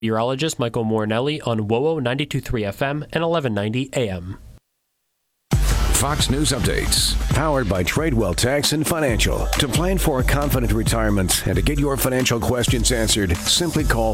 Urologist Michael Morinelli on WOWO 92.3 FM and 1190 AM. Fox News Updates, powered by Tradewell Tax and Financial. To plan for a confident retirement and to get your financial questions answered, simply call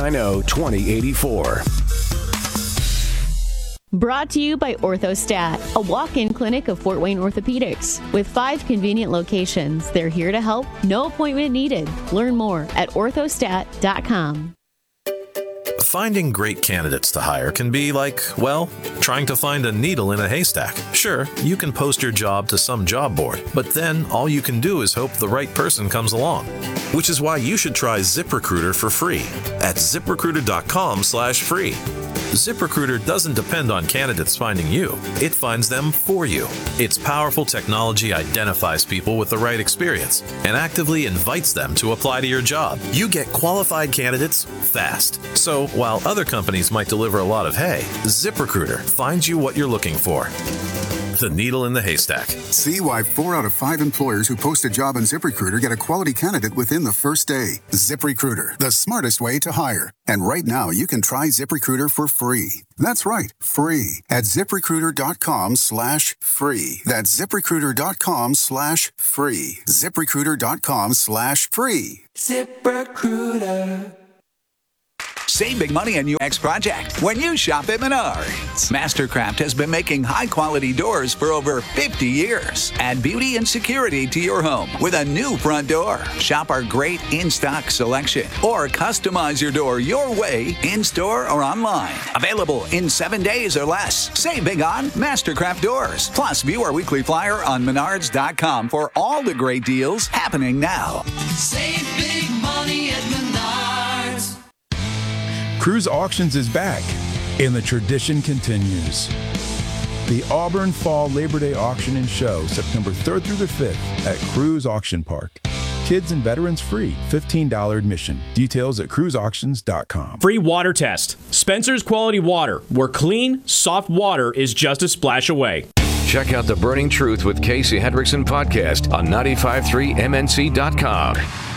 490-2084. Brought to you by Orthostat, a walk-in clinic of Fort Wayne Orthopedics. With 5 convenient locations, they're here to help. No appointment needed. Learn more at orthostat.com. Finding great candidates to hire can be like, well, trying to find a needle in a haystack. Sure, you can post your job to some job board, but then all you can do is hope the right person comes along. Which is why you should try ZipRecruiter for free at ZipRecruiter.com/free. ZipRecruiter doesn't depend on candidates finding you. It finds them for you. Its powerful technology identifies people with the right experience and actively invites them to apply to your job. You get qualified candidates fast. So while other companies might deliver a lot of hay, ZipRecruiter finds you what you're looking for. The needle in the haystack. See why 4 out of 5 employers who post a job on ZipRecruiter get a quality candidate within the first day. ZipRecruiter, the smartest way to hire. And right now, you can try ZipRecruiter for free. That's right, free at ZipRecruiter.com/free. That's ZipRecruiter.com/free. ZipRecruiter.com/free. ZipRecruiter. Save big money on your next project when you shop at Menards. Mastercraft has been making high-quality doors for over 50 years. Add beauty and security to your home with a new front door. Shop our great in-stock selection or customize your door your way in-store or online. Available in 7 days or less. Save big on Mastercraft doors. Plus, view our weekly flyer on Menards.com for all the great deals happening now. Save big money at Menards. Cruise Auctions is back, and the tradition continues. The Auburn Fall Labor Day Auction and Show, September 3rd through the 5th at Cruise Auction Park. Kids and veterans free, $15 admission. Details at cruiseauctions.com. Free water test. Spencer's Quality Water, where clean, soft water is just a splash away. Check out The Burning Truth with Casey Hendrickson podcast on 953mnc.com.